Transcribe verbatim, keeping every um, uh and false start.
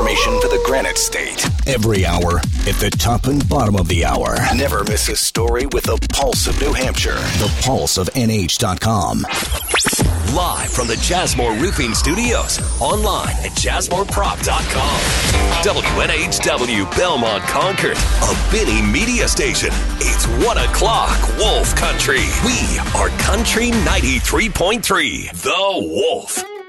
information for the Granite State. Every hour at the top and bottom of the hour. Never miss a story with the Pulse of New Hampshire. The Pulse of N H dot com. Live from the Jasmore Roofing Studios. Online at jasmore prop dot com. W N H W Belmont Concord. A Binney media station. It's one o'clock Wolf Country. We are Country ninety-three point three. The Wolf.